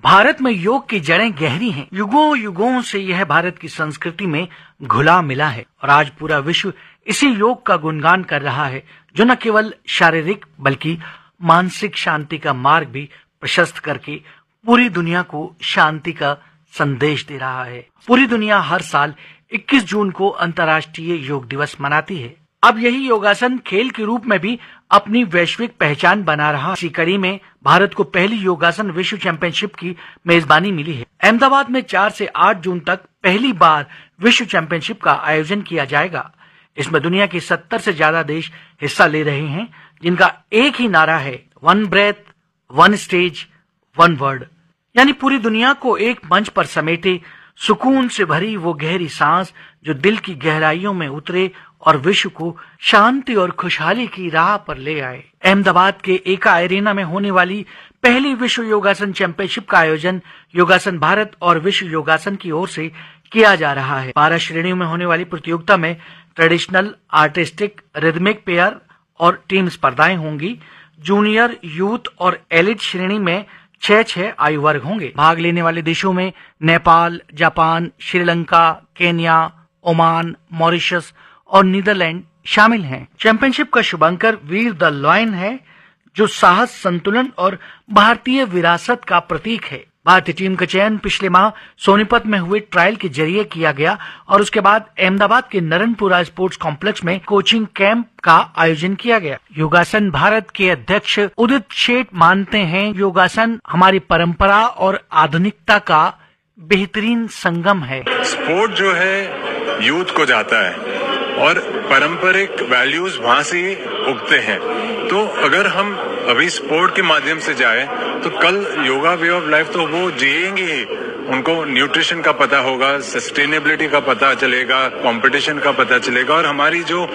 भारत में योग की जड़ें गहरी हैं। युगों युगों से यह भारत की संस्कृति में घुला मिला है और आज पूरा विश्व इसी योग का गुणगान कर रहा है, जो न केवल शारीरिक बल्कि मानसिक शांति का मार्ग भी प्रशस्त करके पूरी दुनिया को शांति का संदेश दे रहा है। पूरी दुनिया हर साल 21 जून को अंतर्राष्ट्रीय योग दिवस मनाती है। अब यही योगासन खेल के रूप में भी अपनी वैश्विक पहचान बना रहा। इसी कड़ी में भारत को पहली योगासन विश्व चैंपियनशिप की मेजबानी मिली है। अहमदाबाद में 4 से 8 जून तक पहली बार विश्व चैंपियनशिप का आयोजन किया जाएगा। इसमें दुनिया के 70 से ज्यादा देश हिस्सा ले रहे हैं, जिनका एक ही नारा है, one breath, one stage, one world. यानी पूरी दुनिया को एक मंच पर समेटे सुकून से भरी वो गहरी सांस जो दिल की गहराइयों में उतरे और विश्व को शांति और खुशहाली की राह पर ले आए। अहमदाबाद के एका एरेना में होने वाली पहली विश्व योगासन चैंपियनशिप का आयोजन योगासन भारत और विश्व योगासन की ओर से किया जा रहा है। 12 श्रेणियों में होने वाली प्रतियोगिता में ट्रेडिशनल, आर्टिस्टिक, रिदमिक पेयर और टीम स्पर्धाएं होंगी। जूनियर, यूथ और एलिट श्रेणी में 6 आयु वर्ग होंगे। भाग लेने वाले देशों में Nepal, Japan, Sri Lanka, Kenya, Oman, Mauritius और नीदरलैंड शामिल हैं। चैंपियनशिप का शुभंकर वीर द लॉयन है, जो साहस, संतुलन और भारतीय विरासत का प्रतीक है। भारतीय टीम का चयन पिछले माह सोनीपत में हुए ट्रायल के जरिए किया गया और उसके बाद अहमदाबाद के नरनपुरा स्पोर्ट्स कॉम्प्लेक्स में कोचिंग कैंप का आयोजन किया गया। योगासन भारत के अध्यक्ष उदित शेठ मानते हैं, योगासन हमारी परंपरा और आधुनिकता का बेहतरीन संगम है। स्पोर्ट जो है यूथ को जाता है और पारंपरिक वैल्यूज वहां से ही उगते हैं। तो अगर हम अभी स्पोर्ट के माध्यम से जाए तो कल योगा वे ऑफ लाइफ तो वो जिएंगे ही। उनको न्यूट्रिशन का पता होगा, सस्टेनेबिलिटी का पता चलेगा, कंपटीशन का पता चलेगा और हमारी जो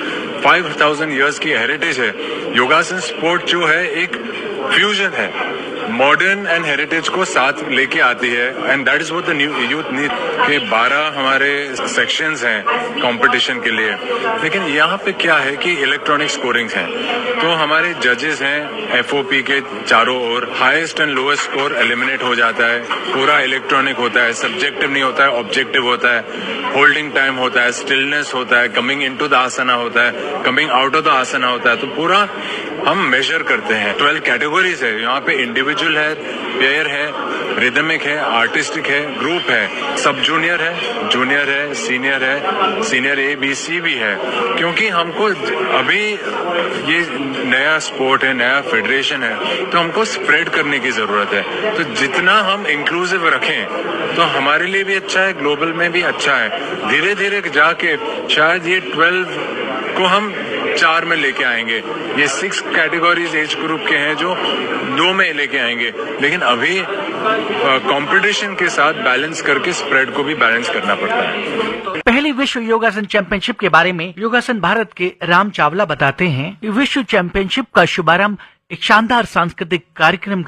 5000 इयर्स की हेरिटेज है, योगासन स्पोर्ट जो है एक फ्यूजन है, मॉडर्न एंड हेरिटेज को साथ लेके आती है। And that is what the youth need. के 12 हमारे सेक्शंस हैं कंपटीशन के लिए, लेकिन यहाँ पे क्या है कि इलेक्ट्रॉनिक स्कोरिंग्स हैं। तो हमारे जजेस हैं एफओपी के चारों ओर, highest and lowest score eliminate हो जाता है। पूरा इलेक्ट्रॉनिक होता है, सब्जेक्टिव नहीं होता है, ऑब्जेक्टिव होता है। होल्डिंग टाइम होता है, स्टिलनेस होता है, कमिंग इनटू द आसना होता है, कमिंग आउट ऑफ द आसना होता है। तो पूरा हम मेजर करते हैं। 12 कैटेगरीज है यहाँ पे, इंडिविजुअल है, पेयर है, रिदमिक है, आर्टिस्टिक है, ग्रुप है, सब जूनियर है, जूनियर है, सीनियर ए बी सी भी है। क्योंकि हमको अभी ये नया स्पोर्ट है, नया फेडरेशन है, तो हमको स्प्रेड करने की जरूरत है। तो जितना हम इंक्लूसिव रखें तो हमारे लिए भी अच्छा है, ग्लोबल में भी अच्छा है। धीरे धीरे जाके शायद ये 12 को हम 4 में लेके आएंगे। ये 6 कैटेगरीज एज ग्रुप के हैं जो 2 में लेके आएंगे, लेकिन अभी कंपटीशन के साथ बैलेंस करके स्प्रेड को भी बैलेंस करना पड़ता है। पहली विश्व योगासन चैंपियनशिप के बारे में योगासन भारत के राम चावला बताते हैं कि विश्व चैंपियनशिप का शुभारंभ एक शानदार सांस्कृतिक कार्यक्रम